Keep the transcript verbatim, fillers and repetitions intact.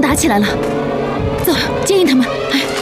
打起来了。走，接应他们。哎。